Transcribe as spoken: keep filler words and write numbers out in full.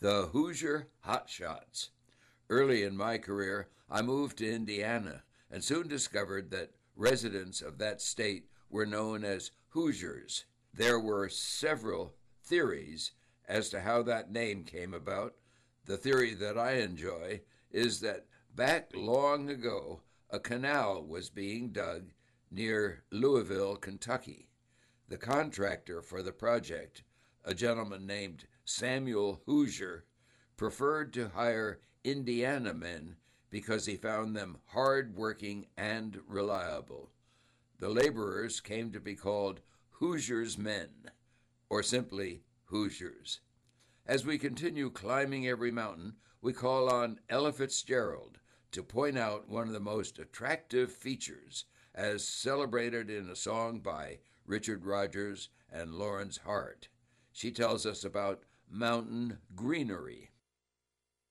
The Hoosier Hotshots. Early in my career, I moved to Indiana and soon discovered that residents of that state were known as Hoosiers. There were several theories as to how that name came about. The theory that I enjoy is that back long ago, a canal was being dug near Louisville, Kentucky. The contractor for the project, a gentleman named Samuel Hoosier, preferred to hire Indiana men because he found them hard-working and reliable. The laborers came to be called Hoosier's Men, or simply Hoosiers. As we continue climbing every mountain, we call on Ella Fitzgerald to point out one of the most attractive features as celebrated in a song by Richard Rodgers and Lawrence Hart. She tells us about mountain greenery.